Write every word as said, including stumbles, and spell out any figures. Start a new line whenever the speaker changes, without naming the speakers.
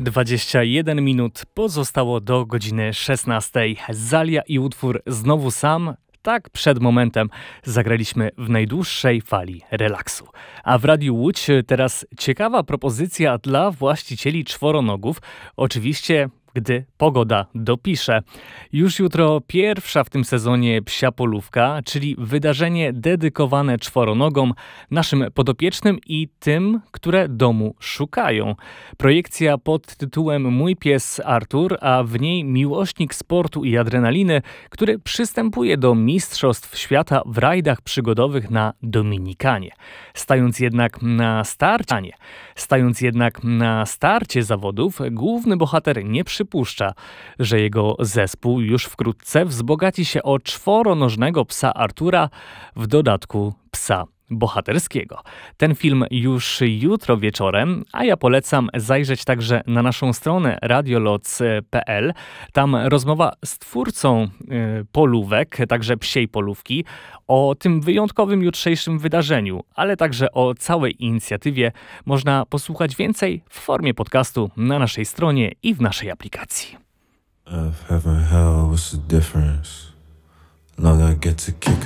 dwadzieścia jeden minut pozostało do godziny szesnastej. Zalia i utwór Znowu sam. Tak przed momentem zagraliśmy w najdłuższej fali relaksu. A w Radiu Łódź teraz ciekawa propozycja dla właścicieli czworonogów. Oczywiście gdy pogoda dopisze. Już jutro pierwsza w tym sezonie Psia Polówka, czyli wydarzenie dedykowane czworonogom, naszym podopiecznym i tym, które domu szukają. Projekcja pod tytułem Mój pies Artur, a w niej miłośnik sportu i adrenaliny, który przystępuje do mistrzostw świata w rajdach przygodowych na Dominikanie. Stając jednak na starcie, stając jednak na starcie zawodów, główny bohater nie przypuszcza, że jego zespół już wkrótce wzbogaci się o czworonożnego psa Artura, w dodatku psa bohaterskiego. Ten film już jutro wieczorem, a ja polecam zajrzeć także na naszą stronę radioloc kropka p l. Tam rozmowa z twórcą y, polówek, także psiej polówki, o tym wyjątkowym jutrzejszym wydarzeniu, ale także o całej inicjatywie można posłuchać więcej w formie podcastu na naszej stronie i w naszej aplikacji.
Earth, heaven, hell, what's the difference? Long I get to kick